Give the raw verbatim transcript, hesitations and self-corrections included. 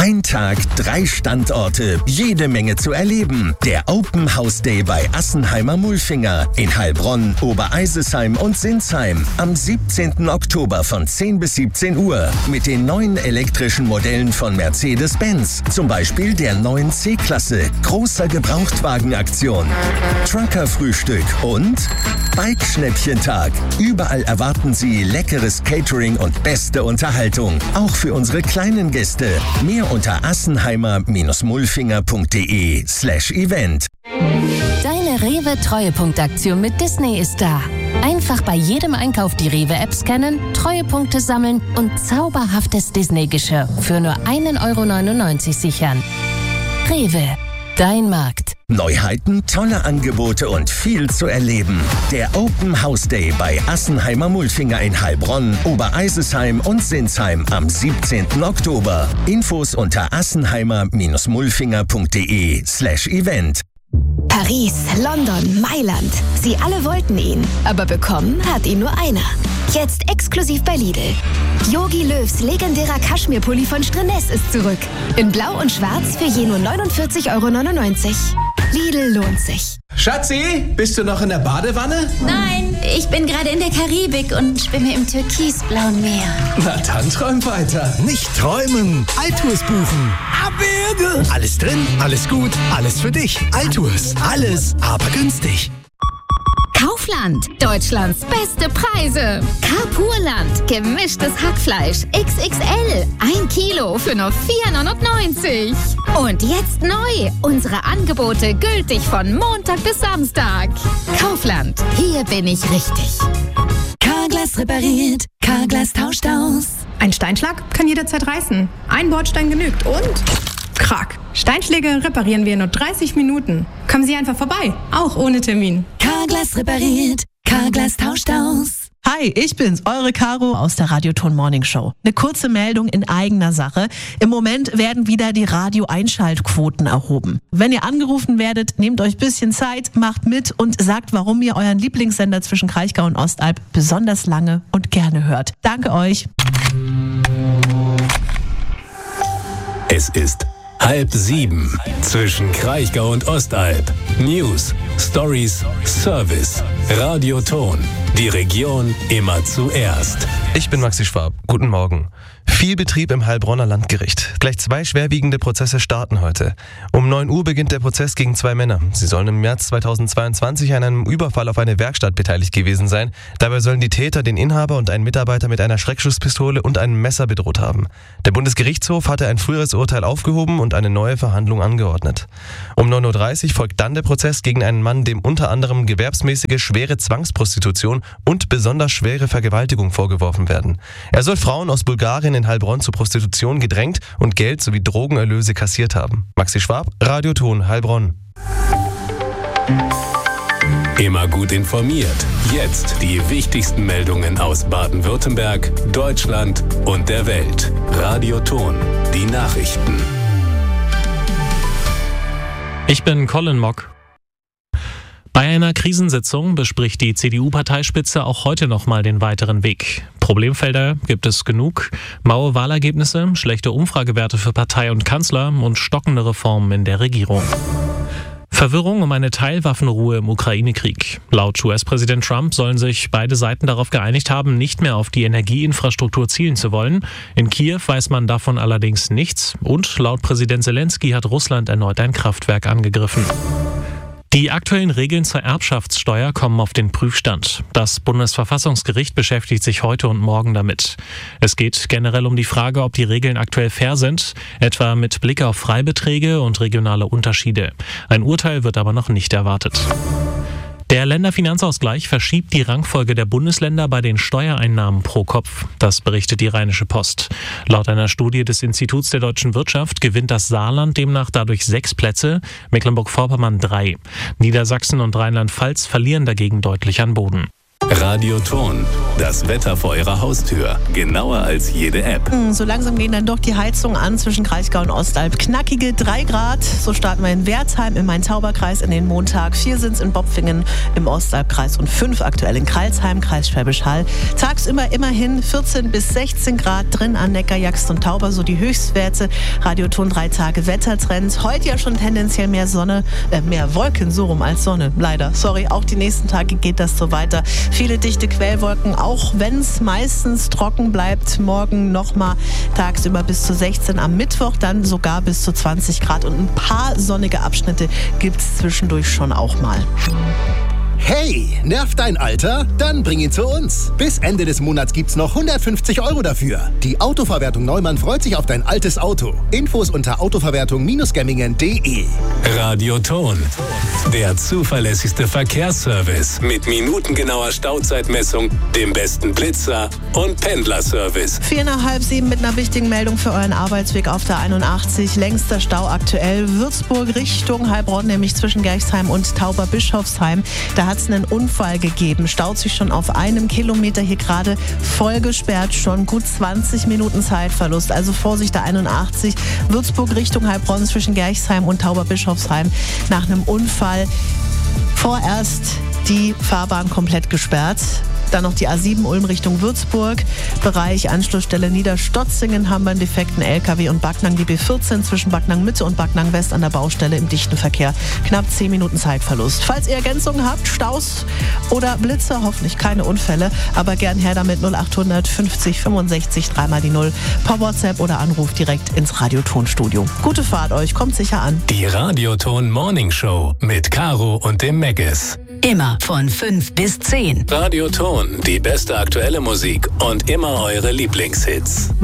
Ein Tag, drei Standorte, jede Menge zu erleben. Der Open House Day bei Assenheimer Mulfinger in Heilbronn, Obereisesheim und Sinsheim am siebzehnten Oktober von zehn bis siebzehn Uhr mit den neuen elektrischen Modellen von Mercedes-Benz, zum Beispiel der neuen C-Klasse, großer Gebrauchtwagenaktion, Trucker-Frühstück und Bike-Schnäppchentag. Überall erwarten Sie leckeres Catering und beste Unterhaltung, auch für unsere kleinen Gäste. Mehr unter assenheimer-mulfinger.de slash event. Deine Rewe-Treuepunktaktion mit Disney ist da. Einfach bei jedem Einkauf die Rewe-App scannen, Treuepunkte sammeln und zauberhaftes Disney-Geschirr für nur ein Euro neunundneunzig sichern. Rewe, dein Markt. Neuheiten, tolle Angebote und viel zu erleben. Der Open House Day bei Assenheimer Mulfinger in Heilbronn, Obereisesheim und Sinsheim am siebzehnten Oktober. Infos unter assenheimer-mulfinger.de slash event. Paris, London, Mailand. Sie alle wollten ihn, aber bekommen hat ihn nur einer. Jetzt exklusiv bei Lidl. Jogi Löws legendärer Kaschmirpulli von Strenes ist zurück. In Blau und Schwarz für je nur neunundvierzig Euro neunundneunzig. Lidl lohnt sich. Schatzi, bist du noch in der Badewanne? Nein, ich bin gerade in der Karibik und schwimme im türkisblauen Meer. Na dann träum weiter. Nicht träumen, Altours buchen. Abwürge. Alles drin, alles gut, alles für dich. Altours, alles, aber günstig. Kaufland, Deutschlands beste Preise. Carpurland, gemischtes Hackfleisch X X L, ein Kilo für nur vier neunundneunzig. Und jetzt neu, unsere Angebote gültig von Montag bis Samstag. Kaufland, hier bin ich richtig. Carglass repariert, Carglass tauscht aus. Ein Steinschlag kann jederzeit reißen. Ein Bordstein genügt und... Krack. Steinschläge reparieren wir in nur dreißig Minuten. Kommen Sie einfach vorbei, auch ohne Termin. Carglass repariert, Carglass tauscht aus. Hi, ich bin's, eure Caro aus der Radioton Morning Show. Eine kurze Meldung in eigener Sache. Im Moment werden wieder die Radio-Einschaltquoten erhoben. Wenn ihr angerufen werdet, nehmt euch ein bisschen Zeit, macht mit und sagt, warum ihr euren Lieblingssender zwischen Kraichgau und Ostalb besonders lange und gerne hört. Danke euch. Es ist halb sieben zwischen Kraichgau und Ostalb. News, Stories, Service, Radioton. Die Region immer zuerst. Ich bin Maxi Schwab. Guten Morgen. Viel Betrieb im Heilbronner Landgericht. Gleich zwei schwerwiegende Prozesse starten heute. Um neun Uhr beginnt der Prozess gegen zwei Männer. Sie sollen im März zweitausendzweiundzwanzig an einem Überfall auf eine Werkstatt beteiligt gewesen sein. Dabei sollen die Täter den Inhaber und einen Mitarbeiter mit einer Schreckschusspistole und einem Messer bedroht haben. Der Bundesgerichtshof hatte ein früheres Urteil aufgehoben und eine neue Verhandlung angeordnet. Um neun Uhr dreißig folgt dann der Prozess gegen einen Mann, dem unter anderem gewerbsmäßige schwere Zwangsprostitution und besonders schwere Vergewaltigung vorgeworfen werden. Er soll Frauen aus Bulgarien in Heilbronn zur Prostitution gedrängt und Geld sowie Drogenerlöse kassiert haben. Maxi Schwab, Radioton, Heilbronn. Immer gut informiert. Jetzt die wichtigsten Meldungen aus Baden-Württemberg, Deutschland und der Welt. Radioton, die Nachrichten. Ich bin Colin Mock. Bei einer Krisensitzung bespricht die C D U-Parteispitze auch heute nochmal den weiteren Weg. Problemfelder gibt es genug, maue Wahlergebnisse, schlechte Umfragewerte für Partei und Kanzler und stockende Reformen in der Regierung. Verwirrung um eine Teilwaffenruhe im Ukraine-Krieg. Laut U S-Präsident Trump sollen sich beide Seiten darauf geeinigt haben, nicht mehr auf die Energieinfrastruktur zielen zu wollen. In Kiew weiß man davon allerdings nichts und laut Präsident Zelensky hat Russland erneut ein Kraftwerk angegriffen. Die aktuellen Regeln zur Erbschaftssteuer kommen auf den Prüfstand. Das Bundesverfassungsgericht beschäftigt sich heute und morgen damit. Es geht generell um die Frage, ob die Regeln aktuell fair sind, etwa mit Blick auf Freibeträge und regionale Unterschiede. Ein Urteil wird aber noch nicht erwartet. Der Länderfinanzausgleich verschiebt die Rangfolge der Bundesländer bei den Steuereinnahmen pro Kopf. Das berichtet die Rheinische Post. Laut einer Studie des Instituts der deutschen Wirtschaft gewinnt das Saarland demnach dadurch sechs Plätze, Mecklenburg-Vorpommern drei. Niedersachsen und Rheinland-Pfalz verlieren dagegen deutlich an Boden. Radioton, das Wetter vor Ihrer Haustür. Genauer als jede App. So langsam gehen dann doch die Heizungen an zwischen Kraichgau und Ostalb. Knackige drei Grad. So starten wir in Wertheim im Main-Tauber-Kreis in den Montag. Vier sind es in Bopfingen im Ostalbkreis und fünf aktuell in Kralsheim, Kreis Schwäbisch Hall. Tagsüber immerhin vierzehn bis sechzehn Grad drin an Neckar, Jagst und Tauber, so die Höchstwerte. Radioton drei Tage Wettertrend. Heute ja schon tendenziell mehr Sonne, äh, mehr Wolken so rum als Sonne. Leider, sorry, auch die nächsten Tage geht das so weiter. Viele dichte Quellwolken, auch wenn es meistens trocken bleibt. Morgen nochmal tagsüber bis zu sechzehn, am Mittwoch dann sogar bis zu zwanzig Grad. Und ein paar sonnige Abschnitte gibt es zwischendurch schon auch mal. Hey, nervt dein Alter? Dann bring ihn zu uns. Bis Ende des Monats gibt's noch hundertfünfzig Euro dafür. Die Autoverwertung Neumann freut sich auf dein altes Auto. Infos unter autoverwertung Gemmingen punkt de. Radioton, der zuverlässigste Verkehrsservice mit minutengenauer Stauzeitmessung, dem besten Blitzer und Pendlerservice. Vier nach halb sieben mit einer wichtigen Meldung für euren Arbeitsweg auf der einundachtzig. Längster Stau aktuell Würzburg Richtung Heilbronn, nämlich zwischen Gerchsheim und Tauberbischofsheim. Da hat es einen Unfall gegeben. Staut sich schon auf einem Kilometer hier gerade voll gesperrt. Schon gut zwanzig Minuten Zeitverlust. Also Vorsicht, der einundachtzig. Würzburg Richtung Heilbronn zwischen Gerchsheim und Tauberbischofsheim. Nach einem Unfall vorerst die Fahrbahn komplett gesperrt. Dann noch die A sieben Ulm Richtung Würzburg. Bereich Anschlussstelle Niederstotzingen haben wir einen defekten L K W und Backnang. Die B vierzehn zwischen Backnang Mitte und Backnang West an der Baustelle im dichten Verkehr. Knapp zehn Minuten Zeitverlust. Falls ihr Ergänzungen habt, Staus oder Blitze, hoffentlich keine Unfälle, aber gern her damit null achthundert fünfzig fünfundsechzig dreimal die null. Per WhatsApp oder Anruf direkt ins Radiotonstudio. Gute Fahrt euch, kommt sicher an. Die Radioton Morning Show mit Caro und dem Meggis. Immer von fünf bis zehn. Radioton, die beste aktuelle Musik und immer eure Lieblingshits.